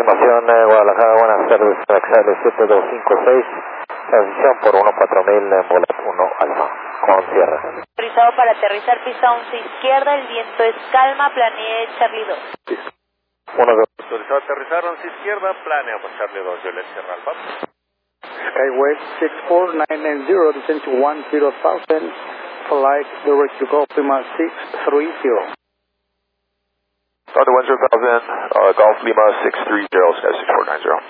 Información Guadalajara, buenas tardes, Traxale 7256, transición por 14000 en bola 1 alfa, con cierre. Autorizado para aterrizar pista 11 izquierda, el viento es calma, planee Charlie 2. 1, 2. Autorizado a aterrizar 11 izquierda, planea por Charlie 2, Juliet Sierra Alfa. Skyway 64990, descent to 10,000, flight direct to Golf Lima 630. Delta 10,000, Golf Lima 630, Sky 6490.